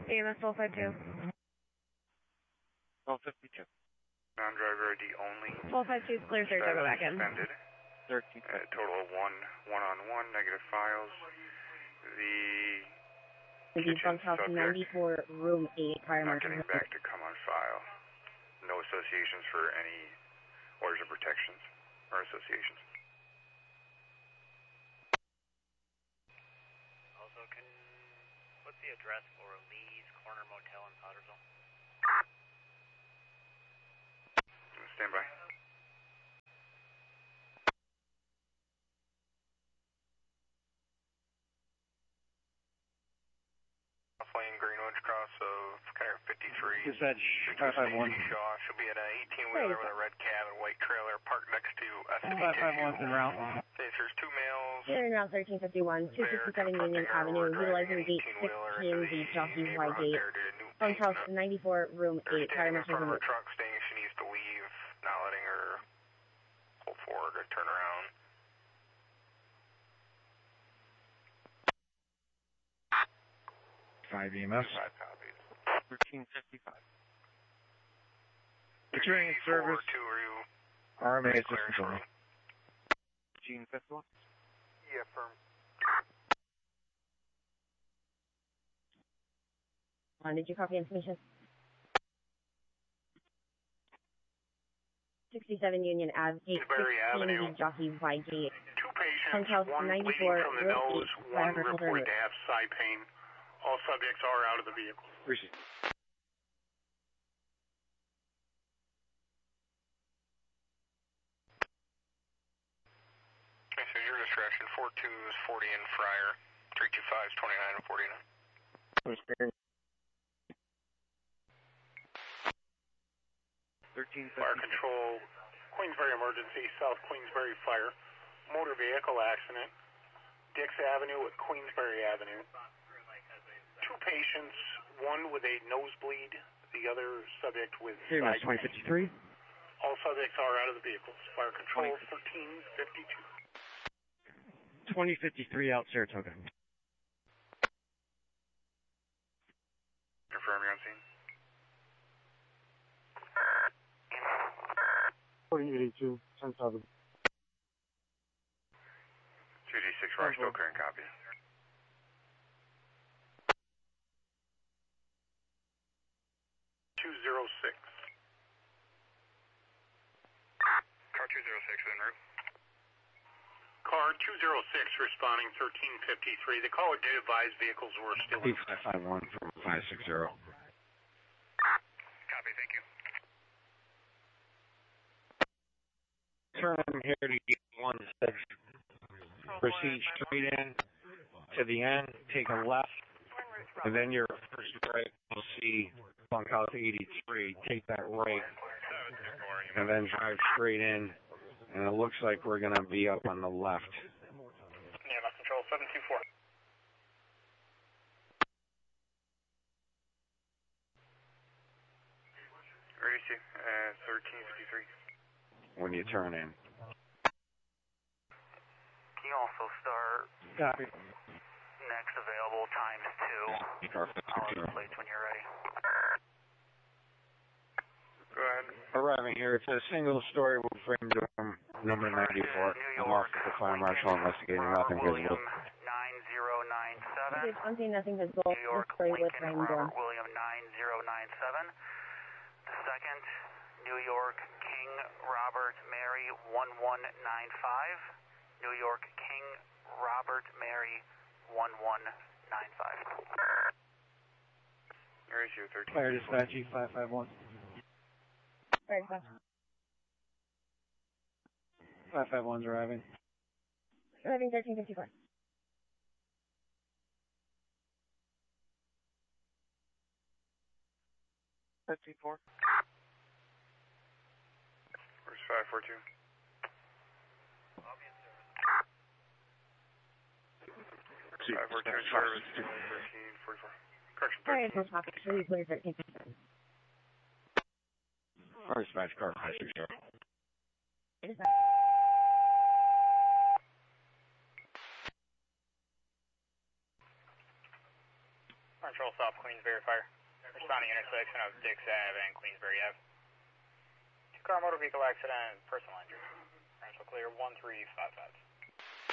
AMS 1252. 1252. Non-driver ID only. 1252 clear search, I'll go back in. Suspended. 13. Total of one-on-one, negative files. The Bunkhouse 94, room 8, fire not marshal. getting back to come on file. No associations for any orders of protections or associations. Also, what's the address for Lee's Corner Motel in Pottersville? Stand by. Lane Greenwich cross of Canary 53. Dispatch 551. Shaw. She'll be at an 18-wheeler with a red cab and white trailer parked next to SB 551's en route. There's 2 males. Here in route 1351, 267 Union Avenue, utilizing gate 16, the Jockey Y gate. Bunkhouse 94, room 8, fire marshal. In front of her truck saying she needs to leave, not letting her pull forward or turn around. EMS. 5 copies. 1355. Returning in service. RMA assistance only. Gene Festival? Yeah, firm. Did you copy information? 67 Union Ave, gate 16, the Jockey Y gate. 2 patients, Bunkhouse 1 bleeding 94, from the room nose, 8, 1 fire marshal. reported to have side pain. All subjects are out of the vehicle. Appreciate it. Okay, so your discretion, 42 is 40 in Fryer, 325 is 29 and 49. 1355. Fire control, Queensbury emergency, South Queensbury fire, motor vehicle accident, Dix Avenue at Queensbury Avenue. 2 patients, 1 with a nosebleed, the other subject with AMS 2053. All subjects are out of the vehicles. Fire control 1352. 2053 out Saratoga. Confirm you're on scene. 4082, 10,000. 2D6 Fire still current copy. Car 206 en route. Car 206 responding 1353. The caller did advise vehicles were still in. 551 from 560. Copy, thank you. Turn here to get 16. Proceed straight in to the end, take a left, and then your first right, you'll see Bunkhouse 83. Take that right, and then drive straight in, and it looks like we're going to be up on the left. Yeah, my control 724. Ready to 1353. When you turn in. Can you also start Copy. next available times 2? Car I'll have the plates when you're ready. Go ahead. Arriving here, it's a single-story wood frame dorm, number 94. I'm off with the fire marshal investigating nothing visible. 9097. There's something nothing visible. New York, Story with Lincoln, frame door. Robert William 9097. The second, New York, King Robert Mary 1195. New York, King Robert Mary 1195. Ready to 13. Fire dispatch E551. Fire dispatch. 551's arriving. Arriving 1354. Four. Where's 542? 542 in service, 1344. Correction, Fire dispatch topic, please clear 1354. Fire dispatch car 560. Fire dispatch. Control South Queensbury Fire. Responding intersection of Dix Ave and Queensbury Ave. Two-car motor vehicle accident, personal injury. Rental clear 1355.